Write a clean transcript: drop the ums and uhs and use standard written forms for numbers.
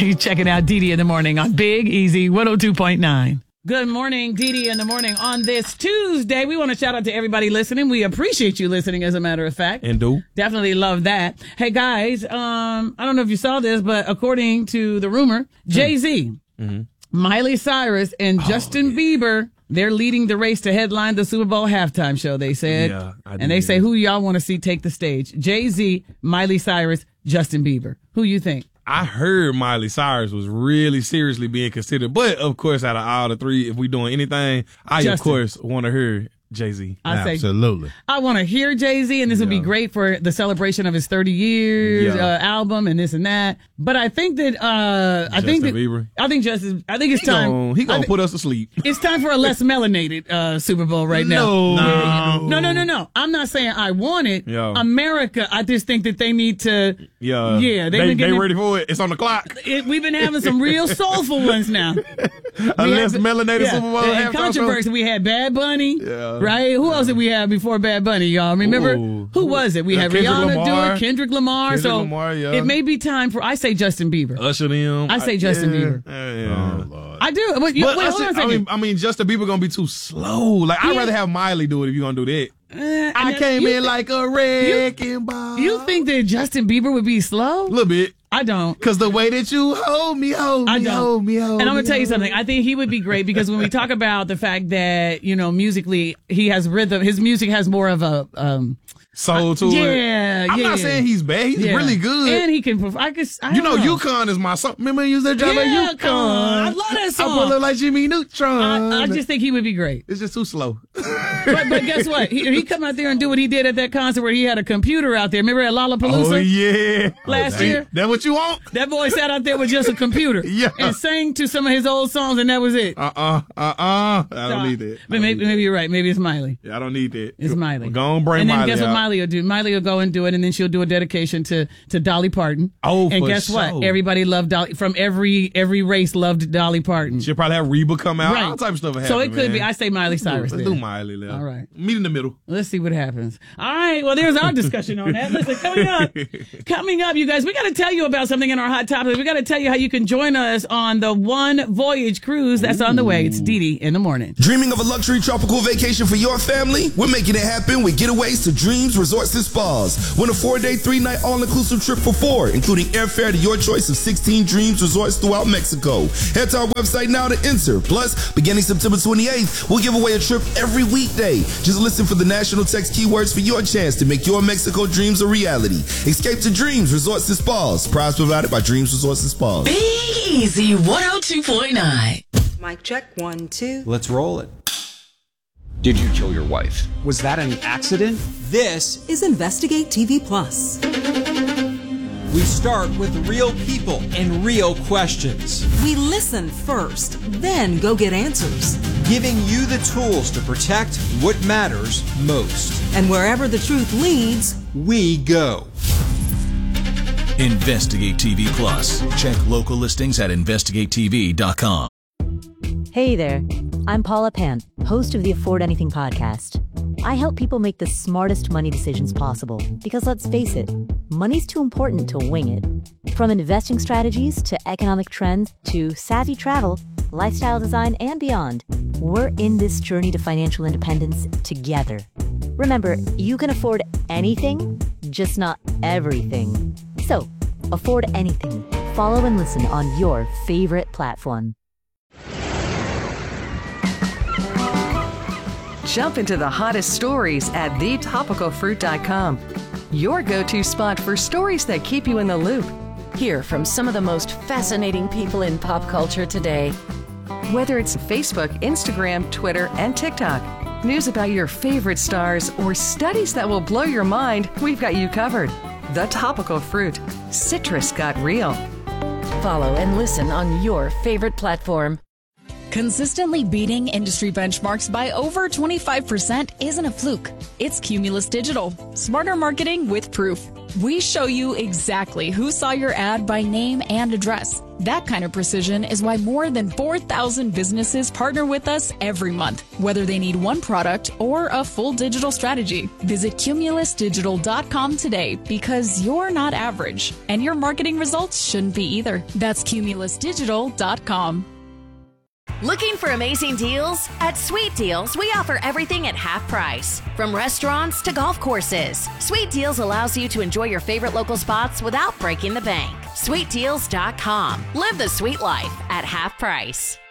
You're checking out Dee Dee in the Morning on Big Easy 102.9. Good morning, Dee Dee in the Morning on this Tuesday. We want to shout out to everybody listening. We appreciate you listening, as a matter of fact. And do. Definitely love that. Hey, guys, I don't know if you saw this, but according to the rumor, Jay-Z, Miley Cyrus, and Justin Bieber, they're leading the race to headline the Super Bowl halftime show, they said. Yeah, and they say, who y'all want to see take the stage? Jay-Z, Miley Cyrus, Justin Bieber. Who you think? I heard Miley Cyrus was really seriously being considered. But, of course, out of all the three, if we doing anything, of course, want to hear Jay-Z. Absolutely. I want to hear Jay-Z, and this would be great for the celebration of his 30 years album and this and that. But I think that I think it's time. He gonna put us to sleep. It's time for a less melanated Super Bowl right now. No. I'm not saying I want it. America, I just think that they need to. They ready for it. It's on the clock. We've been having some real soulful ones now. A less melanated Super Bowl. And controversy. We had Bad Bunny. Right? Who else did we have before Bad Bunny, y'all? Remember? Who was it? We had Rihanna do it, Kendrick Lamar. It may be time for, I say Justin Bieber. Usher them. I say Justin Bieber. Oh, Lord. I do. Hold on a second. I mean, Justin Bieber gonna be too slow. Like, I'd rather have Miley do it if you're gonna do that. I came in like a wrecking ball. You think that Justin Bieber would be slow? A little bit. I don't. Because the way that you hold me. And I'm going to tell you something. I think he would be great because when we talk about the fact that, musically, he has rhythm, his music has more of a... soul to it. I'm not saying he's bad. He's really good. And he can perform. UConn is my song. Remember you used to drive UConn? I love that song. I pull up like Jimmy Neutron. I just think he would be great. It's just too slow. but guess what? He come out there and do what he did at that concert where he had a computer out there. Remember at Lollapalooza? Oh, yeah. Last year? That what you want? That boy sat out there with just a computer. And sang to some of his old songs, and that was it. I don't need that. But maybe you're right. Maybe it's Miley. Yeah, I don't need that. It's Miley. Go on, bring Miley. And then guess what Miley will do? Miley will go and do it, and then she'll do a dedication to Dolly Parton. Oh, and guess what? Everybody loved Dolly. From every race loved Dolly Parton. She'll probably have Reba come out. All type of stuff will happen. So it could be. I say Miley Cyrus. Let's do Miley. Lil. All right. Meet in the middle. Let's see what happens. All right. Well, there's our discussion on that. Listen, coming up, you guys, we got to tell you about something in our hot topics. We got to tell you how you can join us on the One Voyage cruise that's on the way. It's Dee Dee in the Morning. Dreaming of a luxury tropical vacation for your family? We're making it happen with Getaways to Dreams Resorts and Spas. Win a 4-day, 3-night all-inclusive trip for 4, including airfare to your choice of 16 Dreams Resorts throughout Mexico. Head to our website now to enter. Plus, beginning September 28th, we'll give away a trip every weekday. Just listen for the national text keywords for your chance to make your Mexico dreams a reality. Escape to Dreams Resorts and Spas. Prize provided by Dreams Resorts and Spas. Big Easy 102.9. Mic check, 1, 2. Let's roll it. Did you kill your wife? Was that an accident? This is Investigate TV Plus. We start with real people and real questions. We listen first, then go get answers. Giving you the tools to protect what matters most. And wherever the truth leads, we go. Investigate TV Plus. Check local listings at investigatetv.com. Hey there, I'm Paula Pant, host of the Afford Anything podcast. I help people make the smartest money decisions possible because let's face it, money's too important to wing it. From investing strategies to economic trends to savvy travel, lifestyle design, and beyond, we're in this journey to financial independence together. Remember, you can afford anything, just not everything. So, afford anything. Follow and listen on your favorite platform. Jump into the hottest stories at thetopicalfruit.com. Your go-to spot for stories that keep you in the loop. Hear from some of the most fascinating people in pop culture today. Whether it's Facebook, Instagram, Twitter, and TikTok, news about your favorite stars, or studies that will blow your mind, we've got you covered. The Topical Fruit. Citrus got real. Follow and listen on your favorite platform. Consistently beating industry benchmarks by over 25% isn't a fluke. It's Cumulus Digital. Smarter marketing with proof. We show you exactly who saw your ad by name and address. That kind of precision is why more than 4,000 businesses partner with us every month, whether they need one product or a full digital strategy. Visit CumulusDigital.com today because you're not average, and your marketing results shouldn't be either. That's CumulusDigital.com. Looking for amazing deals? At Sweet Deals, we offer everything at half price. From restaurants to golf courses, Sweet Deals allows you to enjoy your favorite local spots without breaking the bank. SweetDeals.com. Live the sweet life at half price.